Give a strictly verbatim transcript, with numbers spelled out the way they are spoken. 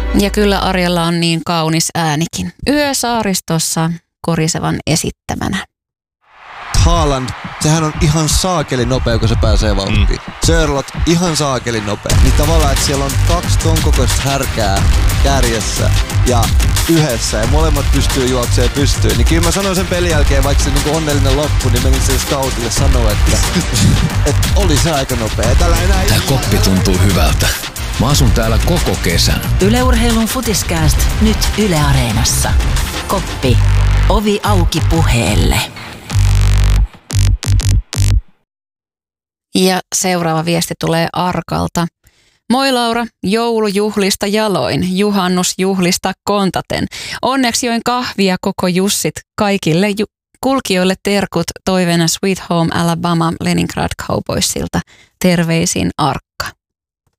Ja kyllä Arjalla on niin kaunis äänikin. Yösaaristossa korisevan esittämänä. Haaland, sehän on ihan saakeli nopea, kun se pääsee vauhtiin. Mm. Sörlot, ihan saakeli nopea. Niin tavallaan, että siellä on kaksi ton kokoista härkää kärjessä ja yhdessä ja molemmat pystyy juoksemaan pystyyn. Niin kyllä mä sanoin sen pelin jälkeen, vaikka se niinku onnellinen loppu, niin menin sen scoutille sanoa, että, että oli se aika nopea. Tällä enää Tää koppi tuntuu hyvältä. Mä asun täällä koko kesän. Yle Urheilun Futiskääst nyt Yle Areenassa. Koppi. Ovi auki puheelle. Ja seuraava viesti tulee Arkalta. Moi Laura, joulujuhlista jaloin, juhannusjuhlista kontaten. Onneksi join kahvia koko Jussit kaikille ju- kulkijoille terkut toiveena Sweet Home Alabama Leningrad Cowboysilta. Terveisin Ark.